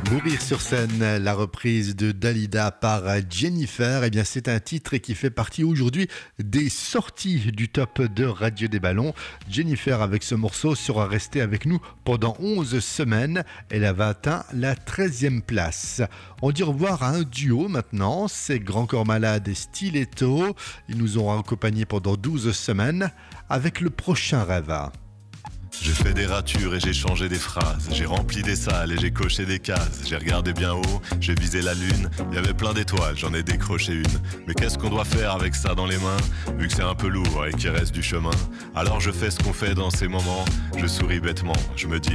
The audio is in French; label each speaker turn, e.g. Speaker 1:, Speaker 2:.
Speaker 1: Mourir sur scène, la reprise de Dalida par Jennifer, eh bien c'est un titre qui fait partie aujourd'hui des sorties du top de Radio des Ballons. Jennifer avec ce morceau sera restée avec nous pendant 11 semaines. Elle avait atteint la 13e place. On dit au revoir à un duo maintenant, c'est Grand Corps Malade et Stiletto. Ils nous ont accompagnés pendant 12 semaines avec le prochain rêve.
Speaker 2: J'ai fait des ratures et j'ai changé des phrases. J'ai rempli des salles et j'ai coché des cases. J'ai regardé bien haut, j'ai visé la lune. Il y avait plein d'étoiles, j'en ai décroché une. Mais qu'est-ce qu'on doit faire avec ça dans les mains, vu que c'est un peu lourd et qu'il reste du chemin? Alors je fais ce qu'on fait dans ces moments. Je souris bêtement, je me dis